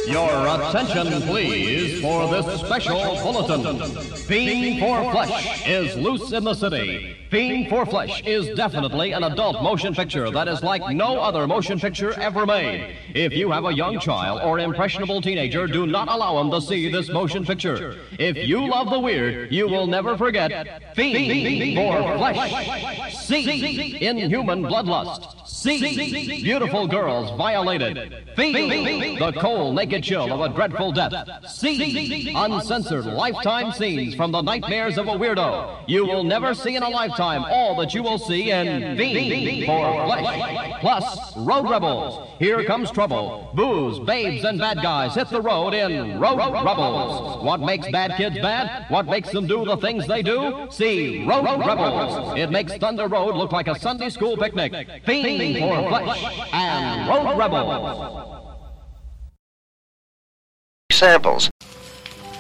Your attention, please, for this special bulletin. Fiend for Flesh is loose in the city. Fiend for Flesh is definitely an adult motion picture that is like no other motion picture ever made. If you have a young child or impressionable teenager, do not allow them to see this motion picture. If you love the weird, you will never forget Fiend for Flesh. C, inhuman bloodlust. C, beautiful girls violated. Feel the cold, naked chill of a dreadful death. C, uncensored lifetime scenes from the nightmares of a weirdo. You will never see in a lifetime all that you will see in Fiend for Flesh. Plus, Road Rebels. Here comes trouble. Booze, babes, and bad guys hit the road in Road Rebels. What makes bad kids bad? What makes them do the things they do? See Road Rebels. It makes Thunder Road look like a Sunday school picnic. Fiend for Flesh and Road Rebels. Samples.